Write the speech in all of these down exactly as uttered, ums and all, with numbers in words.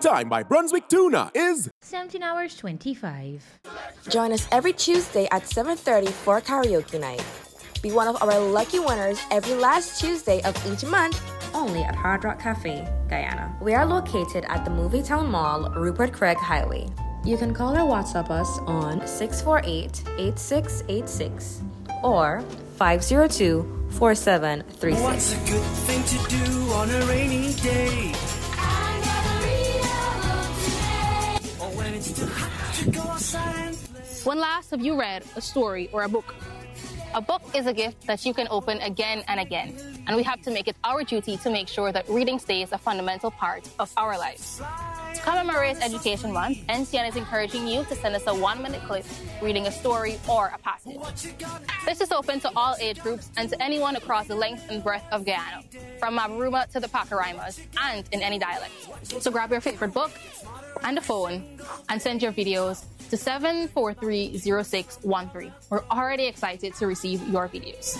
time by Brunswick Tuna is seventeen hours twenty-five. Join us every Tuesday at seven thirty for karaoke night. Be one of our lucky winners every last Tuesday of each month, only at Hard Rock Cafe, Guyana. We are located at the Movie Town Mall, Rupert Craig Highway. You can call or WhatsApp us on six four eight, eight six eight six or five zero two, four seven three six. What's a good thing to do on a rainy day? Or when it's too hot to go outside and play. When last have you read a story or a book? A book is a gift that you can open again and again, and we have to make it our duty to make sure that reading stays a fundamental part of our lives. To commemorate Education Month, N C N is encouraging you to send us a one-minute clip reading a story or a passage. This is open to all age groups and to anyone across the length and breadth of Guyana, from Mabaruma to the Pacaraimas, and in any dialect. So grab your favorite book and a phone and send your videos to seven four three zero six one three. We're already excited to receive your videos.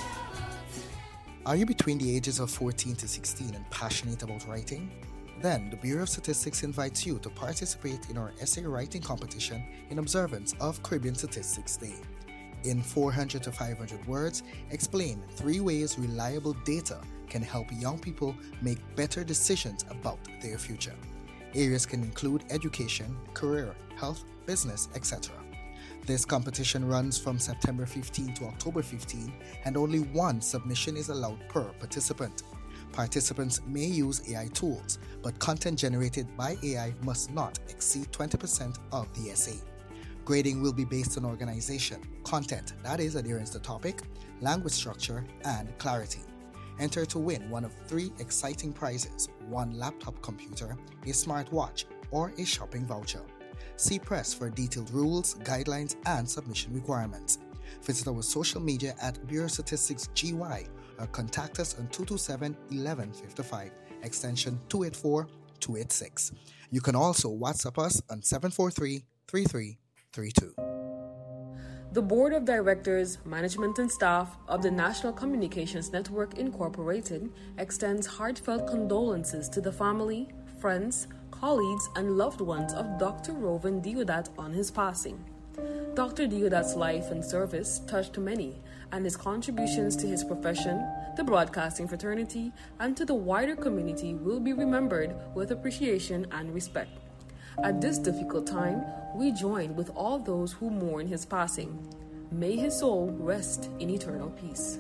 Are you between the ages of fourteen to sixteen and passionate about writing? Then the Bureau of Statistics invites you to participate in our essay writing competition in observance of Caribbean Statistics Day. In four hundred to five hundred words, explain three ways reliable data can help young people make better decisions about their future. Areas can include education, career, health, business, et cetera. This competition runs from September fifteenth to October fifteenth, and only one submission is allowed per participant. Participants may use A I tools, but content generated by A I must not exceed twenty percent of the essay. Grading will be based on organization, content, that is adherence to topic, language structure, and clarity. Enter to win one of three exciting prizes: one laptop computer, a smartwatch, or a shopping voucher. See press for detailed rules, guidelines, and submission requirements. Visit our social media at Bureau Statistics G Y or contact us on two two seven, one one five five, extension two eight four, two eight six. You can also WhatsApp us on seven four three, three three three two. The Board of Directors, Management and Staff of the National Communications Network Incorporated extends heartfelt condolences to the family, friends, colleagues, and loved ones of Doctor Rovin Deodat on his passing. Doctor Deodat's life and service touched many, and his contributions to his profession, the broadcasting fraternity, and to the wider community will be remembered with appreciation and respect. At this difficult time, we join with all those who mourn his passing. May his soul rest in eternal peace.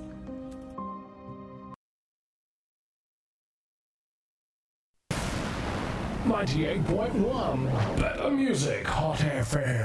ninety-eight point one Better Music Hot F M.